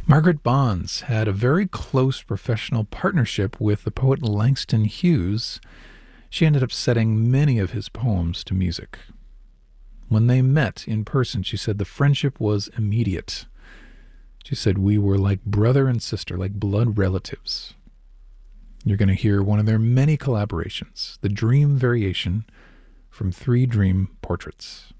Margaret Bonds had a very close professional partnership with the poet Langston Hughes. She ended up setting many of his poems to music. When they met in person, she said the friendship was immediate. She said we were like brother and sister, like blood relatives. You're going to hear one of their many collaborations, the Dream Variation from Three Dream Portraits.